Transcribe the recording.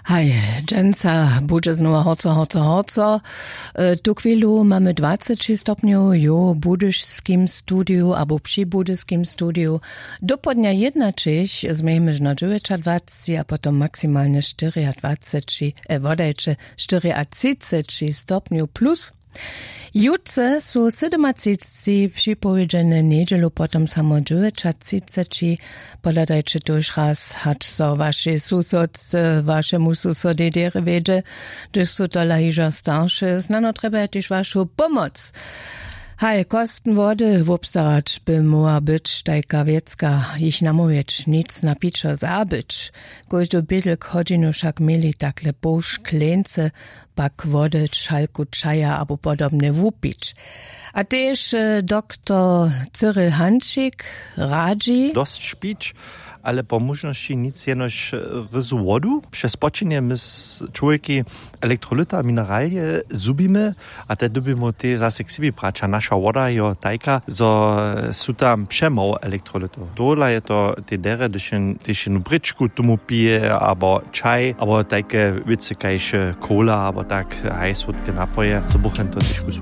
Hej, dżęca budże znowa hoco. Tu chwilu mamy 20 stopniów jo budyżskim studiu albo przy budyżskim studiu. Do podnia 21 zmiejmy na 29, a potom maksymalnie 24 stopniów plus. Jutce są 37 przypowiedziane niedzielu, potom samo 39. Podadajcie tuż raz, hacz so waszemu susodie dere wiedzie, gdyż są to lahiża starsze, znano treba też waszą pomoc. Hej, kosten wody wobstarać by mogła być tajka wiecka, ich namówieć, nic na piczo zabyć. Każdy bydlek chodzinu však mieli takle boż klence, pak wody, szalku czaja albo podobne wupić. A też doktor Cyril Hančík radzi dost špić, ale po możności nic jenoś ryzu wodu. Przez poczynie my z człowieki elektrolyta, mineralie zubimy, a te dubimy te zase k siebie pracza. Nasza woda je tajka, zo są tam przemało elektrolytów. Dola je to te dere, gdyż jedną bryczku tomu pije, albo czaj, albo takie wiece kajsze kola, albo tak haj słodkie napoje, co buchem to też